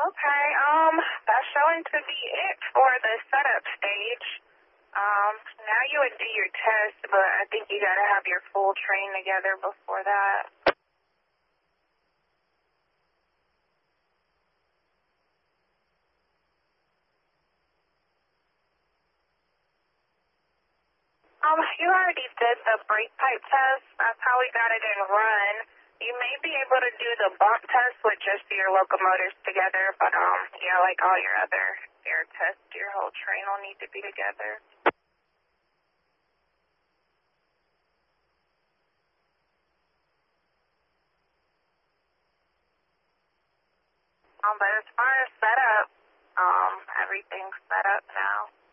Okay, that's showing to be it for the setup stage. Now you would do your test, but I think you gotta have your full train together before that. You already did the brake pipe test. That's how we got it in run. You may be able to do the bump test with just your locomotors together, but yeah, like all your other air tests, your whole train will need to be together. But as far as setup, everything's set up now.